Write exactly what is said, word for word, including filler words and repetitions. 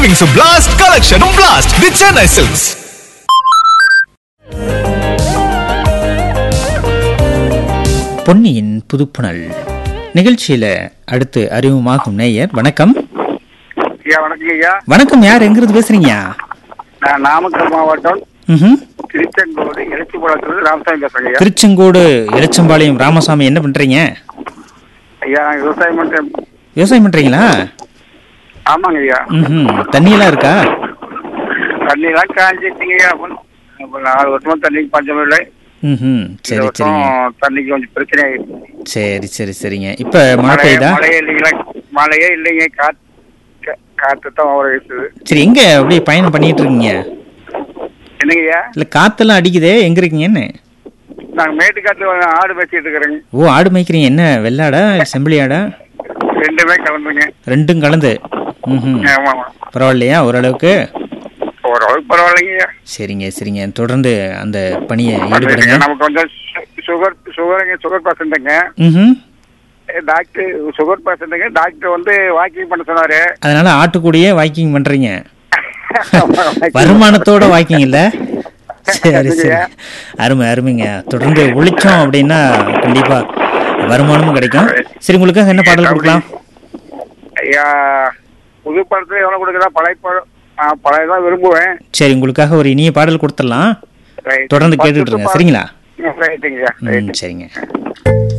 Savings blast, collection blast with Chennai Silks. பொன்னியின் புதுப்புணல் நிகழ்ச்சியில அடுத்து அறிமுகமாகும் நேயர். வணக்கம். வணக்கம் ஐயா. வணக்கம். யார் எங்கிருந்து பேசுறீங்க? நான் நாமக்கல் மாவட்டம் ம்ஹும். திருச்செங்கோடு எழுச்சிபாளையத்துல ராமசாமி பேசுறேன். திருச்செங்கோடு எழுச்சம்பாளையம் ராமசாமி, என்ன பண்றீங்க? ஐயா நான் விவசாயம் பண்றேன். விவசாயம் பண்றீங்களா? ஆமாங்க ஐயா. ம். தண்ணியெல்லாம் இருக்கா? தண்ணிலாம் காஞ்சிட்டீங்க ஐயா. நாலு வருஷமா தண்ணிக்கு பஞ்சம் இல்லை. ம். சரி சரிங்க. தண்ணிக்கு கொஞ்சம் பிரச்சனை ஆயிடுச்சு. சரி சரி சரிங்க. இப்ப மழை பெய்யுதா? மழையே இல்லைங்களா? மழையே இல்லைங்க. காத்து காத்து தான் ஒரு இருக்குது. சரி, எங்க அப்படியே பயணம் பண்ணிட்டு இருக்கீங்க? என்னங்க ஐயா? இல்ல காத்தெல்லாம் அடிக்குதே, எங்க இருக்கீங்கன்னு? நாங்க மேட்டுக்காட்டுல ஆடு மேய்ச்சிட்டு இருக்கிறேங்க. ஓ, ஆடு மேய்க்கிறீங்க. என்ன வெள்ளாடா செம்பிளியாடா? ரெண்டுமே கலந்துங்க. ரெண்டும் கலந்து. ம். ஆமா. பரவாயில்லையா ஓரளவுக்கு? ஓரளவுக்கு பரவாயில்லைங்க. சரிங்க சரிங்க. தொடர்ந்து அந்த பணியை ஈடுபடுங்க. நமக்கு கொஞ்சம் சுகர் சுகருங்க சுகர் பேஷண்ட்டுங்க. ம். Doctor sugar பேஷண்ட்டுங்க. டாக்டர் வந்து வாக்கிங் பண்ண சொன்னாரு. அதனால ஆட்டுக்கூடியே வாக்கிங் பண்றீங்க. வருமானத்தோட வாக்கிங் இல்ல? சரி சரி, அருமை அருமைங்க. தொடர்ந்து ஒழிச்சோம் அப்படின்னா கண்டிப்பா வருமானமும் கிடைக்கும். சரி, உங்களுக்காக என்ன பாடல் கொடுக்கலாம்? ஐயா, புது படத்துல எவ்வளவு கொடுக்குறா? பழைய படம் பழைய தான் விரும்புவேன். சரி, உங்களுக்காக ஒரு இனிய பாடல் கொடுத்துடலாம். தொடர்ந்து கேட்டுட்டு இருங்க. சரிங்களா? ரைட்டுங்க. சரிங்க.